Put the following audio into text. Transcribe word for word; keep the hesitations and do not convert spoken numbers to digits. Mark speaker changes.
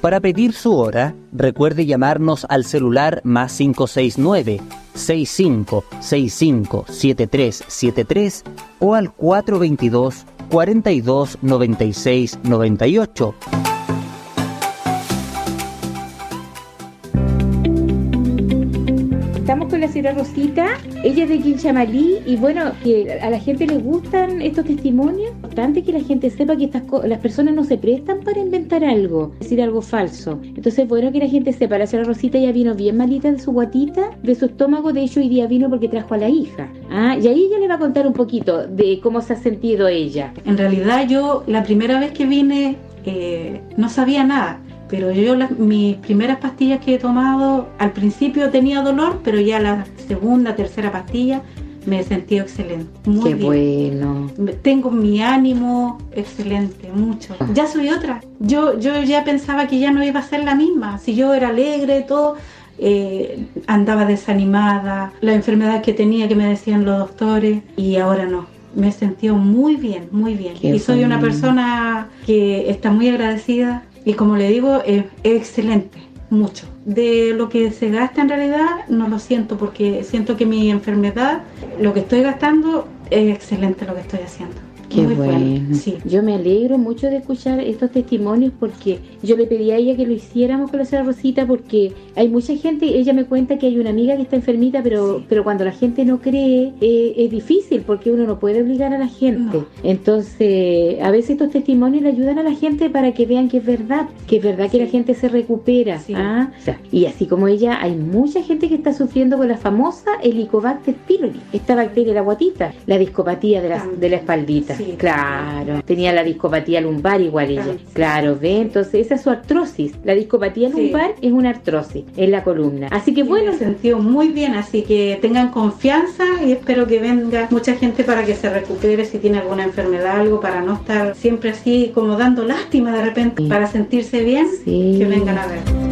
Speaker 1: Para pedir su hora, recuerde llamarnos al celular más cinco seis nueve, seis cinco seis cinco, siete tres siete tres o al cuatro dos dos, cuatro dos, nueve seis nueve ocho.
Speaker 2: Estamos con la señora Rosita, ella es de Quinchamalí, y bueno, que a la gente le gustan estos testimonios. Es importante que la gente sepa que estas co- las personas no se prestan para inventar algo, decir algo falso. Entonces es bueno que la gente sepa, la señora Rosita ya vino bien malita de su guatita, de su estómago. De hecho hoy día vino porque trajo a la hija, ¿ah? Y ahí ella le va a contar un poquito de cómo se ha sentido ella.
Speaker 3: En realidad yo la primera vez que vine eh, no sabía nada. Pero yo las, mis primeras pastillas que he tomado, al principio tenía dolor, pero ya la segunda, tercera pastilla me he sentido excelente. Muy
Speaker 2: Qué
Speaker 3: bien.
Speaker 2: bueno.
Speaker 3: Tengo mi ánimo excelente, mucho. Ya soy otra. Yo, yo ya pensaba que ya no iba a ser la misma. Si yo era alegre, todo, eh, andaba desanimada, la enfermedad que tenía que me decían los doctores, y ahora no. Me he sentido muy bien, muy bien.
Speaker 2: Qué
Speaker 3: y soy
Speaker 2: bueno.
Speaker 3: una persona que está muy agradecida. Y como le digo, es, es excelente, mucho. De lo que se gasta en realidad no lo siento, porque siento que mi enfermedad, lo que estoy gastando, es excelente lo que estoy haciendo.
Speaker 2: Qué
Speaker 3: Muy
Speaker 2: bueno.
Speaker 3: bueno. Sí.
Speaker 2: Yo me alegro mucho de escuchar estos testimonios, porque yo le pedí a ella que lo hiciéramos con la señora Rosita, porque hay mucha gente. Ella me cuenta que hay una amiga que está enfermita, pero
Speaker 3: Sí.
Speaker 2: pero cuando la gente no cree, eh, es difícil, porque uno no puede obligar a la gente.
Speaker 3: No.
Speaker 2: Entonces, a veces estos testimonios le ayudan a la gente para que vean que es verdad, que es verdad que
Speaker 3: Sí.
Speaker 2: la gente se recupera.
Speaker 3: Sí.
Speaker 2: ¿Ah? O sea, y así como ella, hay mucha gente que está sufriendo con la famosa Helicobacter pylori, esta bacteria de la guatita, la discopatía de la, de la espaldita.
Speaker 3: Sí.
Speaker 2: Claro, tenía la discopatía lumbar igual ella.
Speaker 3: Claro.
Speaker 2: Claro, ve, entonces esa es su artrosis. La discopatía
Speaker 3: Sí.
Speaker 2: lumbar es una artrosis en la columna. Así que
Speaker 3: Y
Speaker 2: bueno,
Speaker 3: me he sentido muy bien, así que tengan confianza y espero que venga mucha gente para que se recupere si tiene alguna enfermedad, algo, para no estar siempre así como dando lástima de repente,
Speaker 2: Sí.
Speaker 3: para sentirse bien,
Speaker 2: Sí.
Speaker 3: que vengan a ver.